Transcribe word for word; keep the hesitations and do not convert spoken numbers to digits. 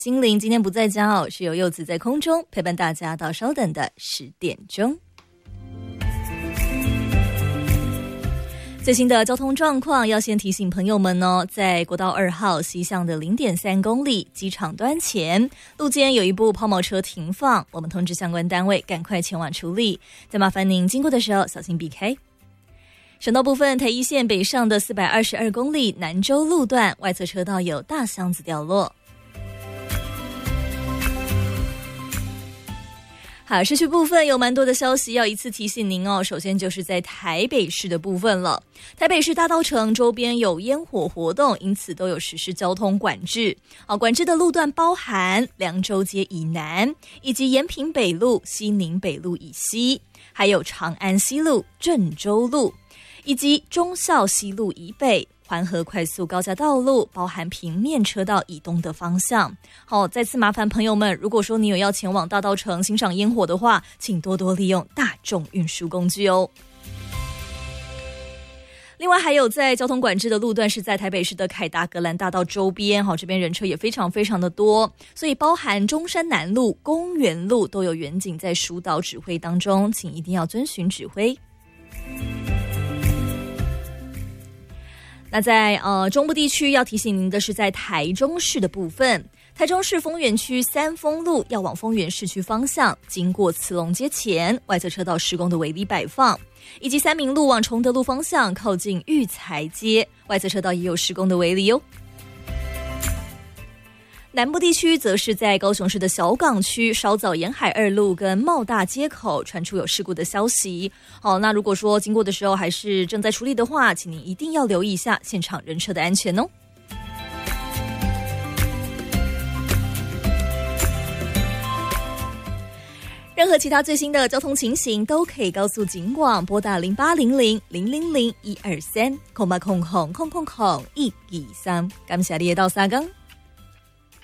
精灵今天不在家哦，是由柚子在空中陪伴大家到稍等的十点钟。最新的交通状况要先提醒朋友们哦，在国道二号西向的 零点三公里机场端前路肩有一部抛锚车停放，我们通知相关单位赶快前往处理，再麻烦您经过的时候小心避开。省道部分，台一线北上的四百二十二公里南州路段外侧车道有大箱子掉落。好，市区部分有蛮多的消息要一次提醒您哦。首先就是在台北市的部分了，台北市大稻埕周边有烟火活动，因此都有实施交通管制。好，管制的路段包含凉州街以南，以及延平北路、西宁北路以西，还有长安西路、郑州路，以及忠孝西路以北。环河快速高架道路包含平面车道以东的方向。好，再次麻烦朋友们，如果说你有要前往大稻埕欣赏烟火的话，请多多利用大众运输工具哦。另外还有在交通管制的路段是在台北市的凯达格兰大道周边，好，这边人车也非常非常的多，所以包含中山南路、公园路都有员警在疏导指挥当中，请一定要遵循指挥。那在呃中部地区要提醒您的是，在台中市的部分，台中市丰原区三丰路要往丰原市区方向，经过慈龙街前外侧车道施工的围篱摆放，以及三民路往崇德路方向靠近育才街外侧车道也有施工的围篱哦。南部地区则是在高雄市的小港区稍早沿海二路跟茂大街口传出有事故的消息。好，那如果说经过的时候还是正在处理的话，请您一定要留意一下现场人车的安全哦。任何其他最新的交通情形都可以告诉警广，拨打零八零零零零零一二三空八空空空空空一二三。感谢你的到三更。